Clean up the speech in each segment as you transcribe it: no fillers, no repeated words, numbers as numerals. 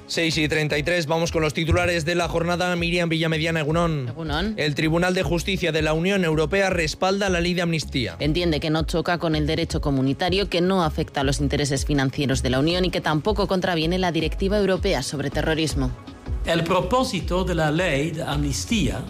6:33, vamos con los titulares de la jornada. Miriam Villamediana, Egunon. Egunon. El Tribunal de Justicia de la Unión Europea respalda la ley de amnistía. Entiende que no choca con el derecho comunitario, que no afecta a los intereses financieros de la Unión y que tampoco contraviene la Directiva Europea sobre terrorismo. El propósito de la ley de amnistía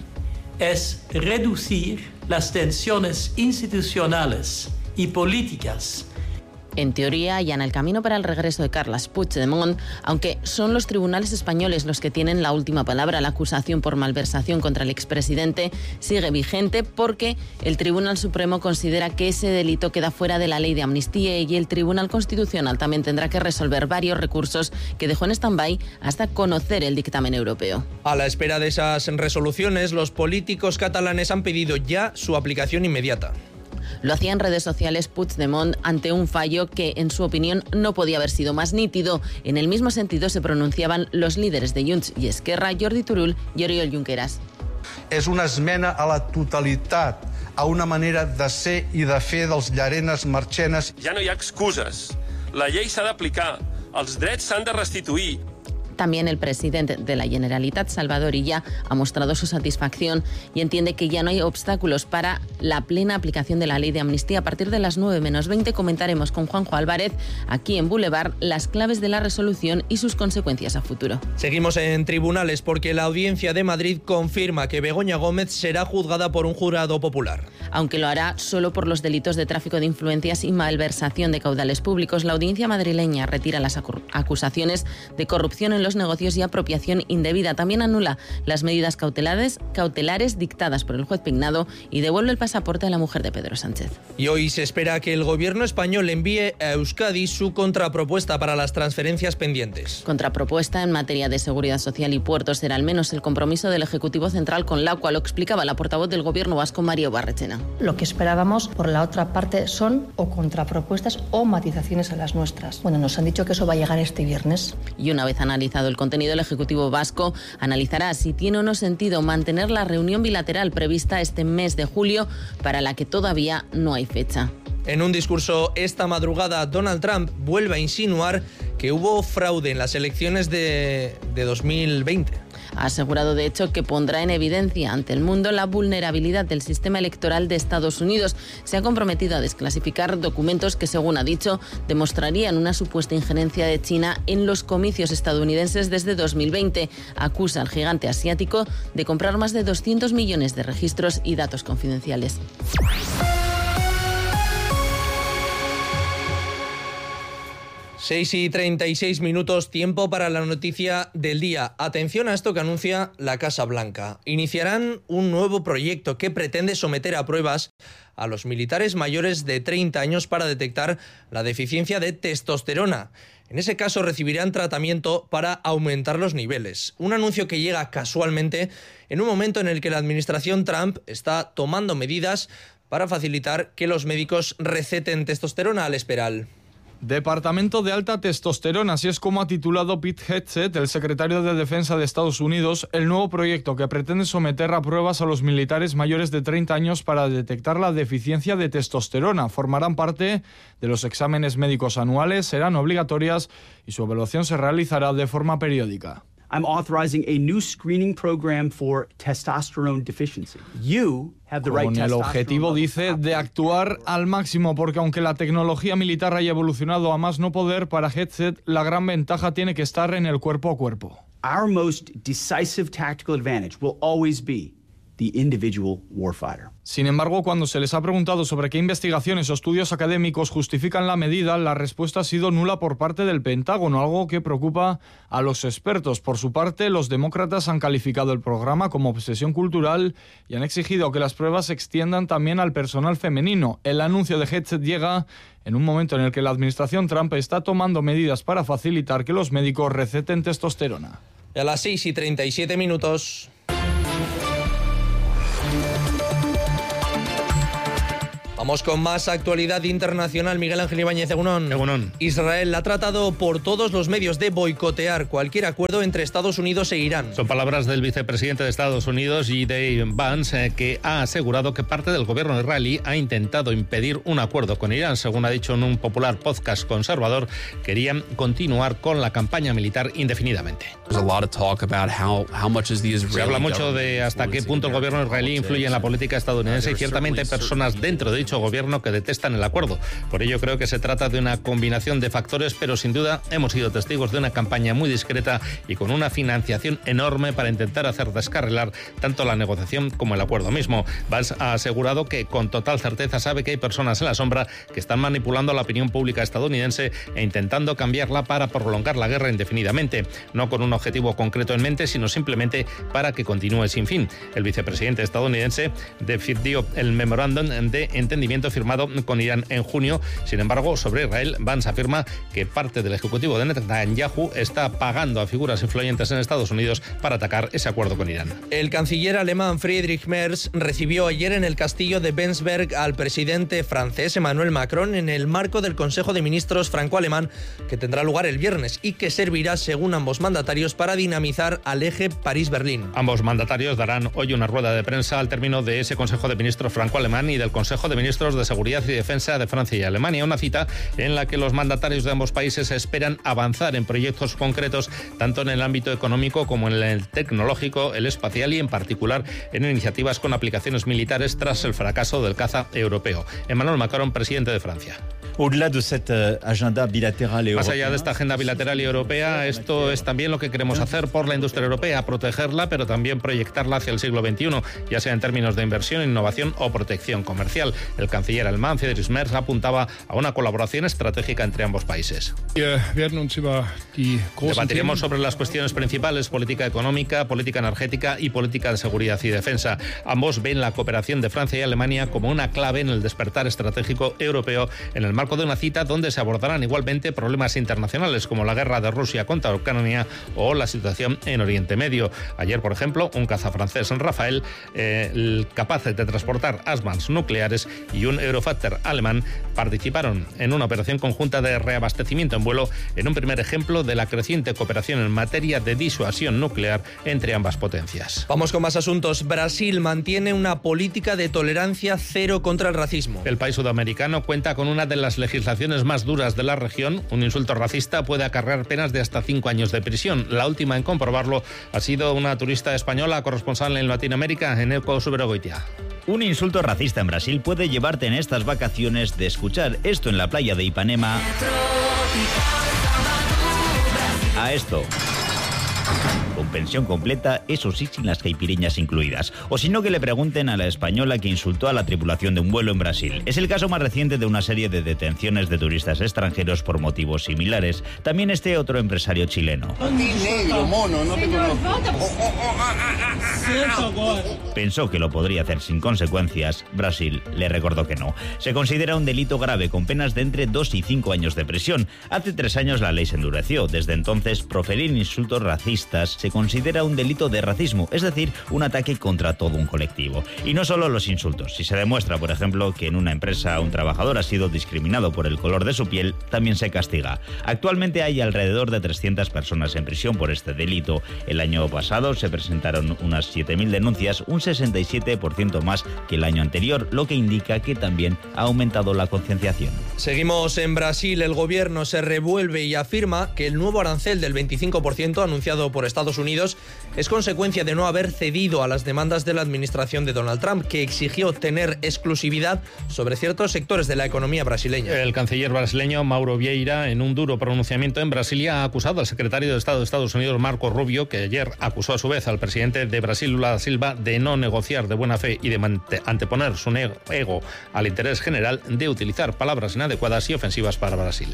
es reducir las tensiones institucionales y políticas. En teoría, allana el camino para el regreso de Carles Puigdemont, aunque son los tribunales españoles los que tienen la última palabra. La acusación por malversación contra el expresidente sigue vigente porque el Tribunal Supremo considera que ese delito queda fuera de la ley de amnistía y el Tribunal Constitucional también tendrá que resolver varios recursos que dejó en stand-by hasta conocer el dictamen europeo. A la espera de esas resoluciones, los políticos catalanes han pedido ya su aplicación inmediata. Lo hacía en redes sociales Puigdemont ante un fallo que, en su opinión, no podía haber sido más nítido. En el mismo sentido se pronunciaban los líderes de Junts i Esquerra, Jordi Turull i Oriol Junqueras. És una esmena a la totalitat, a una manera de ser i de fer dels Llarenes Marchenes. Ja no hi ha excuses. La llei s'ha d'aplicar. Els drets s'han de restituir. También el presidente de la Generalitat, Salvador Illa, ha mostrado su satisfacción y entiende que ya no hay obstáculos para la plena aplicación de la ley de amnistía. A partir de las 9:20 comentaremos con Juanjo Álvarez, aquí en Boulevard, las claves de la resolución y sus consecuencias a futuro. Seguimos en tribunales porque la Audiencia de Madrid confirma que Begoña Gómez será juzgada por un jurado popular. Aunque lo hará solo por los delitos de tráfico de influencias y malversación de caudales públicos, la Audiencia madrileña retira las acusaciones de corrupción en los negocios y apropiación indebida. También anula las medidas cautelares dictadas por el juez Pignado y devuelve el pasaporte a la mujer de Pedro Sánchez. Y hoy se espera que el gobierno español envíe a Euskadi su contrapropuesta para las transferencias pendientes. Contrapropuesta en materia de seguridad social y puertos será al menos el compromiso del Ejecutivo Central con la cual lo explicaba la portavoz del gobierno vasco, Mario Barrechena. Lo que esperábamos por la otra parte son o contrapropuestas o matizaciones a las nuestras. Bueno, nos han dicho que eso va a llegar este viernes. Y una vez analizado el contenido, el Ejecutivo vasco analizará si tiene o no sentido mantener la reunión bilateral prevista este mes de julio, para la que todavía no hay fecha. En un discurso esta madrugada, Donald Trump vuelve a insinuar que hubo fraude en las elecciones de 2020. Ha asegurado, de hecho, que pondrá en evidencia ante el mundo la vulnerabilidad del sistema electoral de Estados Unidos. Se ha comprometido a desclasificar documentos que, según ha dicho, demostrarían una supuesta injerencia de China en los comicios estadounidenses desde 2020. Acusa al gigante asiático de comprar más de 200 millones de registros y datos confidenciales. 6:36, tiempo para la noticia del día. Atención a esto que anuncia la Casa Blanca. Iniciarán un nuevo proyecto que pretende someter a pruebas a los militares mayores de 30 años para detectar la deficiencia de testosterona. En ese caso recibirán tratamiento para aumentar los niveles. Un anuncio que llega casualmente en un momento en el que la administración Trump está tomando medidas para facilitar que los médicos receten testosterona al esperal. Departamento de alta testosterona, así es como ha titulado Pete Hegseth, el secretario de Defensa de Estados Unidos, el nuevo proyecto que pretende someter a pruebas a los militares mayores de 30 años para detectar la deficiencia de testosterona. Formarán parte de los exámenes médicos anuales, serán obligatorias y su evaluación se realizará de forma periódica. I'm authorizing a new screening program for testosterone deficiency. You have the right Con el objetivo, dice, de actuar al máximo, porque aunque la tecnología militar haya evolucionado a más no poder, para Hegseth la gran ventaja tiene que estar en el cuerpo a cuerpo. Our most decisive tactical advantage will always be the individual warfighter. Sin embargo, cuando se les ha preguntado sobre qué investigaciones o estudios académicos justifican la medida, la respuesta ha sido nula por parte del Pentágono, algo que preocupa a los expertos. Por su parte, los demócratas han calificado el programa como obsesión cultural y han exigido que las pruebas se extiendan también al personal femenino. El anuncio de Hegseth llega en un momento en el que la administración Trump está tomando medidas para facilitar que los médicos receten testosterona. A las 6:37. Vamos con más actualidad internacional. Miguel Ángel Ibáñez, Egunon. Israel ha tratado por todos los medios de boicotear cualquier acuerdo entre Estados Unidos e Irán. Son palabras del vicepresidente de Estados Unidos, J.D. Vance, que ha asegurado que parte del gobierno israelí ha intentado impedir un acuerdo con Irán. Según ha dicho en un popular podcast conservador, querían continuar con la campaña militar indefinidamente. Se habla mucho de hasta qué punto el gobierno israelí influye en la política estadounidense y ciertamente hay personas dentro de dicho gobierno que detestan el acuerdo. Por ello creo que se trata de una combinación de factores, pero sin duda hemos sido testigos de una campaña muy discreta y con una financiación enorme para intentar hacer descarrilar tanto la negociación como el acuerdo mismo. Valls ha asegurado que con total certeza sabe que hay personas en la sombra que están manipulando la opinión pública estadounidense e intentando cambiarla para prolongar la guerra indefinidamente, no con un objetivo concreto en mente, sino simplemente para que continúe sin fin. El vicepresidente estadounidense defendió el memorándum de entendimiento firmado con Irán en junio. Sin embargo, sobre Israel, Vance afirma que parte del ejecutivo de Netanyahu está pagando a figuras influyentes en Estados Unidos para atacar ese acuerdo con Irán. El canciller alemán Friedrich Merz recibió ayer en el castillo de Bensberg al presidente francés Emmanuel Macron en el marco del Consejo de Ministros franco-alemán que tendrá lugar el viernes y que servirá, según ambos mandatarios, para dinamizar al eje París-Berlín. Ambos mandatarios darán hoy una rueda de prensa al término de ese Consejo de Ministros franco-alemán y del Consejo de Ministros de Seguridad y Defensa de Francia y Alemania, una cita en la que los mandatarios de ambos países esperan avanzar en proyectos concretos tanto en el ámbito económico como en el tecnológico, el espacial y en particular en iniciativas con aplicaciones militares tras el fracaso del caza europeo. Emmanuel Macron, presidente de Francia. Más allá de esta agenda bilateral y europea, esto es también lo que queremos hacer por la industria europea, protegerla, pero también proyectarla hacia el siglo XXI, ya sea en términos de inversión, innovación o protección comercial. El canciller alemán Friedrich Merz apuntaba a una colaboración estratégica entre ambos países. Debatiremos sobre las cuestiones principales: política económica, política energética y política de seguridad y defensa. Ambos ven la cooperación de Francia y Alemania como una clave en el despertar estratégico europeo en el marco de una cita donde se abordarán igualmente problemas internacionales como la guerra de Rusia contra Ucrania o la situación en Oriente Medio. Ayer, por ejemplo, un caza francés, Rafael, capaz de transportar armas nucleares, y un Eurofighter alemán participaron en una operación conjunta de reabastecimiento en vuelo en un primer ejemplo de la creciente cooperación en materia de disuasión nuclear entre ambas potencias. Vamos con más asuntos. Brasil mantiene una política de tolerancia cero contra el racismo. El país sudamericano cuenta con una de las legislaciones más duras de la región. Un insulto racista puede acarrear penas de hasta 5 años de prisión. La última en comprobarlo ha sido una turista española corresponsal en Latinoamérica, Eneco Suberogoitia. Un insulto racista en Brasil puede llevarte en estas vacaciones de escuchar esto en la playa de Ipanema a esto. Con pensión completa, eso sí, sin las caipirinhas incluidas. O si no, que le pregunten a la española que insultó a la tripulación de un vuelo en Brasil. Es el caso más reciente de una serie de detenciones de turistas extranjeros por motivos similares. También este otro empresario chileno. Negro, mono, no te conozco. Pensó que lo podría hacer sin consecuencias. Brasil le recordó que no. Se considera un delito grave con penas de entre 2 y 5 años de prisión. Hace 3 años la ley se endureció. Desde entonces, proferir insultos racistas se considera un delito de racismo, es decir, un ataque contra todo un colectivo. Y no solo los insultos. Si se demuestra, por ejemplo, que en una empresa un trabajador ha sido discriminado por el color de su piel, también se castiga. Actualmente hay alrededor de 300 personas en prisión por este delito. El año pasado se presentaron unas 7.000 denuncias, un 67% más que el año anterior, lo que indica que también ha aumentado la concienciación. Seguimos en Brasil. El gobierno se revuelve y afirma que el nuevo arancel del 25% anunciado por Estados Unidos es consecuencia de no haber cedido a las demandas de la administración de Donald Trump, que exigió tener exclusividad sobre ciertos sectores de la economía brasileña. El canciller brasileño Mauro Vieira, en un duro pronunciamiento en Brasilia, ha acusado al secretario de Estado de Estados Unidos, Marco Rubio, que ayer acusó a su vez al presidente de Brasil, Lula da Silva, de no negociar de buena fe y de anteponer su ego al interés general, de utilizar palabras inadecuadas y ofensivas para Brasil.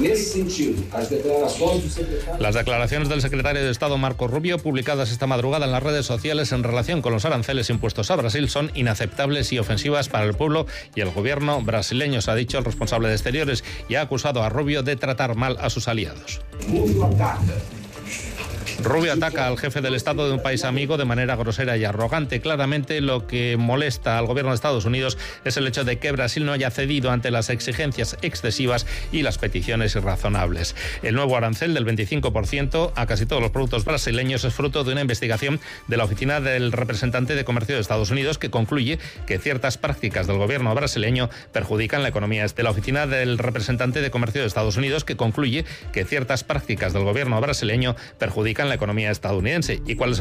Las declaraciones del secretario de Estado, Marco Rubio, publicadas esta madrugada en las redes sociales en relación con los aranceles impuestos a Brasil, son inaceptables y ofensivas para el pueblo y el gobierno brasileño, se ha dicho el responsable de Exteriores, y ha acusado a Rubio de tratar mal a sus aliados. Rubio ataca al jefe del Estado de un país amigo de manera grosera y arrogante. Claramente lo que molesta al gobierno de Estados Unidos es el hecho de que Brasil no haya cedido ante las exigencias excesivas y las peticiones irrazonables. El nuevo arancel del 25% a casi todos los productos brasileños es fruto de una investigación de la Oficina del Representante de Comercio de Estados Unidos que concluye que ciertas prácticas del gobierno brasileño perjudican la economía. De la Oficina del Representante de Comercio de Estados Unidos que concluye que ciertas prácticas del gobierno brasileño perjudican la economía estadounidense. ¿Y cuáles